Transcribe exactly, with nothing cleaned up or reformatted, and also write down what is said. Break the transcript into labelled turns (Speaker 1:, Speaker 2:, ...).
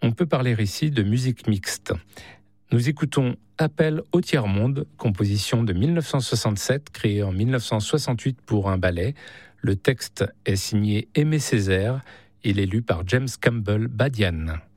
Speaker 1: on peut parler ici de musique mixte. Nous écoutons Appel au tiers-monde, composition de dix-neuf cent soixante-sept, créée en dix-neuf cent soixante-huit pour un ballet. Le texte est signé Aimé Césaire. Il est lu par James Campbell Badiane.